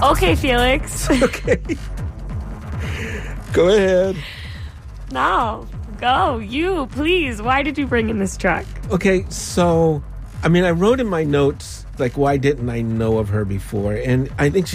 Okay, Felix. Okay. Go ahead. No, go. You, please. Why did you bring in this truck? Okay, so, I mean, I wrote in my notes, like, why didn't I know of her before? And I think